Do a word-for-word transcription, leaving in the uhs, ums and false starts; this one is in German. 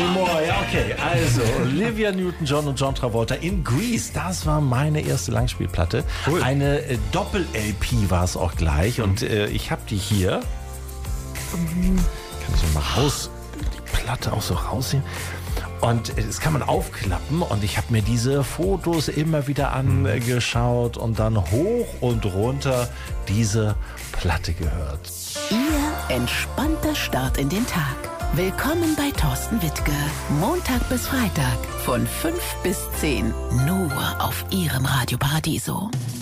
Demi Moore, ja okay. Also Olivia Newton-John und John Travolta in Grease, das war meine erste Langspielplatte. Cool. Eine äh, Doppel-L P war es auch gleich und äh, ich habe die hier. Kann ich so mal raus, die Platte auch so rausziehen. Und das kann man aufklappen und ich habe mir diese Fotos immer wieder angeschaut und dann hoch und runter diese Platte gehört. Ihr entspannter Start in den Tag. Willkommen bei Thorsten Wittke. Montag bis Freitag von fünf bis zehn. Nur auf Ihrem Radio Paradiso.